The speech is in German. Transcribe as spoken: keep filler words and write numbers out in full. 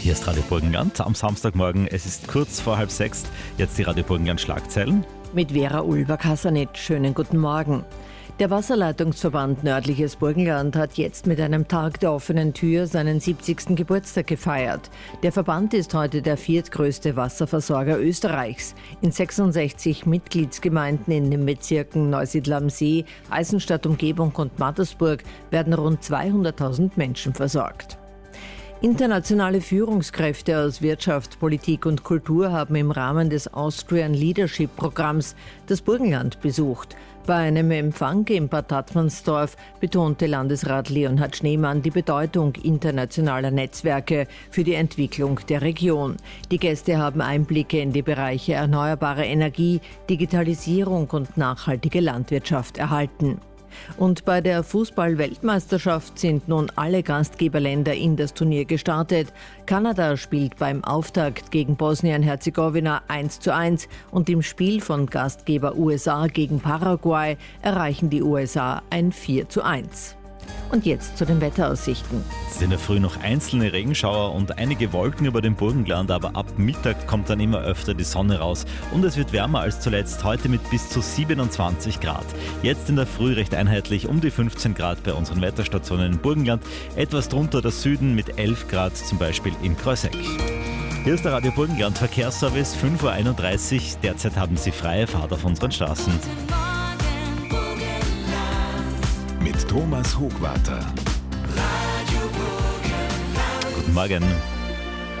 Hier ist Radio Burgenland am Samstagmorgen. Es ist kurz vor halb sechs. Jetzt die Radio Burgenland Schlagzeilen. Mit Vera Ulber-Kassanitsch. Schönen guten Morgen. Der Wasserleitungsverband Nördliches Burgenland hat jetzt mit einem Tag der offenen Tür seinen siebzigsten Geburtstag gefeiert. Der Verband ist heute der viertgrößte Wasserversorger Österreichs. In sechsundsechzig Mitgliedsgemeinden in den Bezirken Neusiedl am See, Eisenstadt Umgebung und Mattersburg werden rund zweihunderttausend Menschen versorgt. Internationale Führungskräfte aus Wirtschaft, Politik und Kultur haben im Rahmen des Austrian Leadership Programms das Burgenland besucht. Bei einem Empfang in Bad Tattmannsdorf betonte Landesrat Leonhard Schneemann die Bedeutung internationaler Netzwerke für die Entwicklung der Region. Die Gäste haben Einblicke in die Bereiche erneuerbare Energie, Digitalisierung und nachhaltige Landwirtschaft erhalten. Und bei der Fußball-Weltmeisterschaft sind nun alle Gastgeberländer in das Turnier gestartet. Kanada spielt beim Auftakt gegen Bosnien-Herzegowina eins zu eins und im Spiel von Gastgeber U S A gegen Paraguay erreichen die U S A ein vier zu eins. Und jetzt zu den Wetteraussichten. Es sind in der Früh noch einzelne Regenschauer und einige Wolken über dem Burgenland, aber ab Mittag kommt dann immer öfter die Sonne raus und es wird wärmer als zuletzt, heute mit bis zu siebenundzwanzig Grad. Jetzt in der Früh recht einheitlich um die fünfzehn Grad bei unseren Wetterstationen im Burgenland, etwas drunter der Süden mit elf Grad, zum Beispiel in Kreuseck. Hier ist der Radio Burgenland Verkehrsservice, fünf Uhr einunddreißig. Derzeit haben Sie freie Fahrt auf unseren Straßen. Mit Thomas Hochwarter. Guten Morgen.